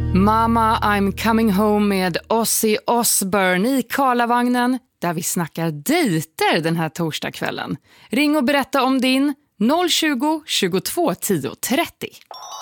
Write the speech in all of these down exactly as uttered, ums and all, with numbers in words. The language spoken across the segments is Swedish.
Mama, I'm coming home med Ozzy Osbourne i Karlavagnen där vi snackar dejter den här torsdagskvällen. Ring och berätta om din noll tjugo, tjugotvå, tio, trettio.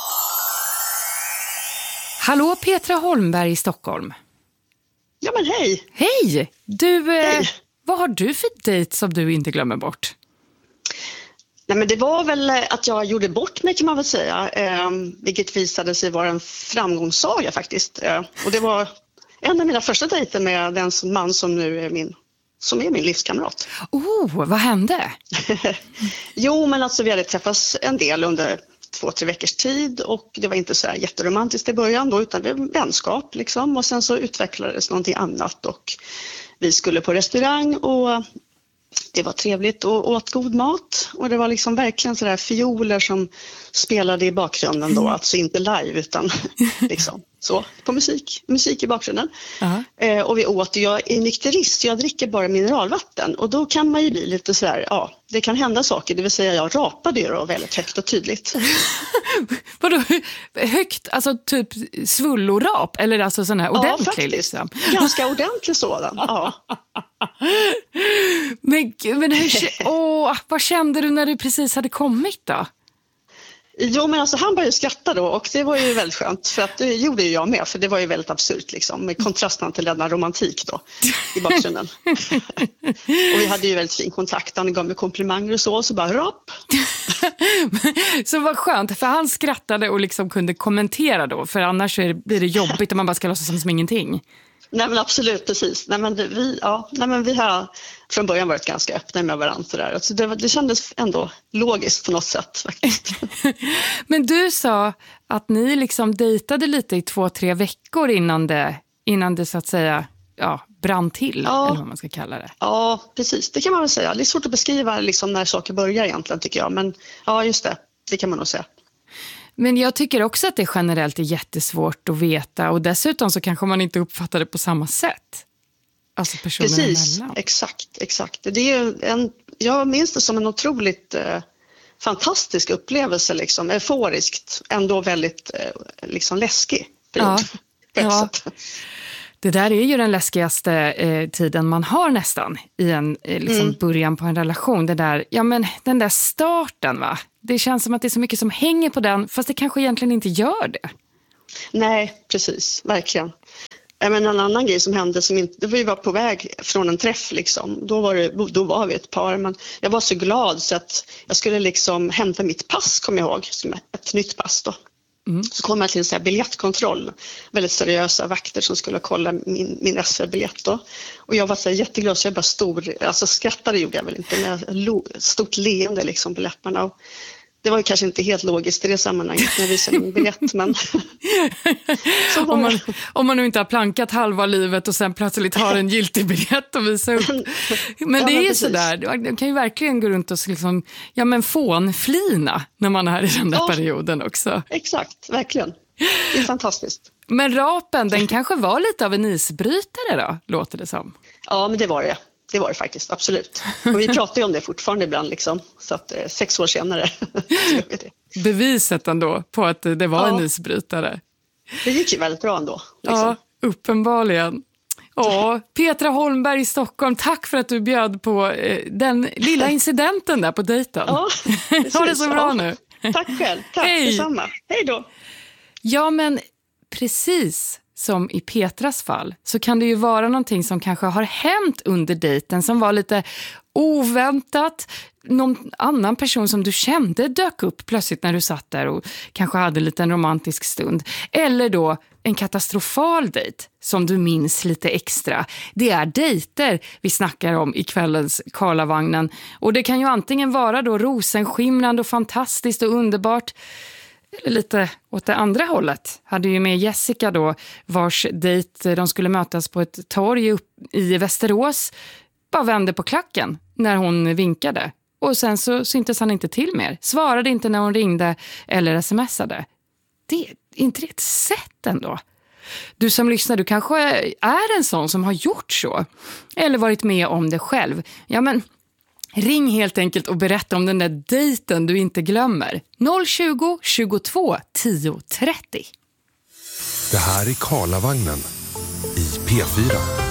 Hallå Petra Holmberg i Stockholm. Ja men hej. Hej! Du, hej. Eh, vad har du för dejt som du inte glömmer bort? Nej, men det var väl att jag gjorde bort mig kan man väl säga, eh, vilket visade sig vara en framgångssaga faktiskt. Eh, och det var en av mina första dejter med den man som nu är min, som är min livskamrat. Oh, vad hände? Jo, men alltså vi hade träffats en del under två, tre veckors tid och det var inte så här jätteromantiskt i början då, utan det var vänskap liksom. Och sen så utvecklades någonting annat och vi skulle på restaurang och det var trevligt och åt god mat och det var liksom verkligen så där fioler som spelade i bakgrunden då, alltså inte live utan liksom så på musik, musik i bakgrunden. Uh-huh. Eh, och vi åt, jag är nykterist, jag dricker bara mineralvatten och då kan man ju bli lite så här, ja, det kan hända saker, det vill säga jag rapade ju då väldigt högt och tydligt. Vadå, högt, alltså typ svullorap eller alltså sån här ordentlig? Ja, faktiskt. Liksom. Ganska ordentlig sådan, ja. Men, men hur, åh, vad kände du när du precis hade kommit då? Jo, men alltså han började skratta då och det var ju väldigt skönt för att det gjorde ju jag med, för det var ju väldigt absurt liksom med kontrasten till denna romantik då i bakgrunden. Och vi hade ju väldigt fin kontakt, han gav mig komplimanger och så, och så bara rap. Så vad skönt, för han skrattade och liksom kunde kommentera då, för annars är det, blir det jobbigt om man bara ska låtsas som ingenting. Nej men absolut, precis. Nej men, det, vi, ja, nej, men vi har från början varit ganska öppna med varandra. Så där. Alltså det, det kändes ändå logiskt på något sätt faktiskt. Men du sa att ni liksom dejtade lite i två, tre veckor innan det, innan det så att säga ja, brann till, ja, eller vad man ska kalla det. Ja, precis. Det kan man väl säga. Det är svårt att beskriva liksom när saker börjar egentligen tycker jag. Men ja, just det. Det kan man nog säga. Men jag tycker också att det generellt är jättesvårt att veta och dessutom så kanske man inte uppfattar det på samma sätt. Alltså personerna Precis, emellan. exakt, exakt. Det är en, jag minns det som en otroligt eh, fantastisk upplevelse, liksom, euforiskt, ändå väldigt eh, liksom läskig. Ja, ja. Sätt. Det där är ju den läskigaste eh, tiden man har nästan i en eh, liksom mm. början på en relation. Det där, ja men den där starten va? Det känns som att det är så mycket som hänger på den, fast det kanske egentligen inte gör det. Nej, precis, verkligen. Men en annan grej som hände, som inte, det var ju var på väg från en träff liksom. Då var, det, då var vi ett par, men jag var så glad så att jag skulle liksom hämta mitt pass, kommer jag ihåg, som ett nytt pass då. Mm. Så kom jag till en sån här biljettkontroll, väldigt seriösa vakter som skulle kolla min, min S V-biljett då. Och jag var så här jätteglad så jag bara stor, alltså skrattade gjorde jag väl inte, men jag lo, stort leende liksom på läpparna. Och det var ju kanske inte helt logiskt i det sammanhanget när jag visade min biljett, men så var om, man, om man nu inte har plankat halva livet och sen plötsligt har en giltig biljett att visa upp. Men ja, det är ju sådär, du kan ju verkligen gå runt och liksom, ja men fånflina när man är i den där ja, perioden också. Exakt, verkligen. Det är fantastiskt. Men rapen, den kanske var lite av en isbrytare då, låter det som. Ja, men det var det. Det var det faktiskt, absolut. Och vi pratar ju om det fortfarande ibland, liksom. Så att eh, sex år senare. det. Beviset ändå på att det var ja. en isbrytare. Det gick ju väldigt bra ändå. Liksom. Ja, uppenbarligen. Ja, Petra Holmberg i Stockholm, tack för att du bjöd på eh, den lilla incidenten där på dejten. Ja, ha det så bra ja. nu. Tack själv, tack Hej. detsamma. Hej då. Ja, men precis som i Petras fall så kan det ju vara någonting som kanske har hänt under dejten som var lite oväntat. Någon annan person som du kände dök upp plötsligt när du satt där och kanske hade lite en romantisk stund. Eller då en katastrofal dejt som du minns lite extra. Det är dejter vi snackar om i kvällens Karlavagnen. Och det kan ju antingen vara då rosenskimrande och fantastiskt och underbart. Eller lite åt det andra hållet. Hade ju med Jessica då, vars dejt de skulle mötas på ett torg upp i Västerås. Bara vände på klacken när hon vinkade. Och sen så syntes han inte till mer. Svarade inte när hon ringde eller smsade. Det är inte det ett sätt ändå. Du som lyssnar, du kanske är en sån som har gjort så. Eller varit med om det själv. Ja men... Ring helt enkelt och berätta om den där dejten du inte glömmer. noll tjugo, tjugotvå, tio, trettio. Det här är Karlavagnen i P fyra.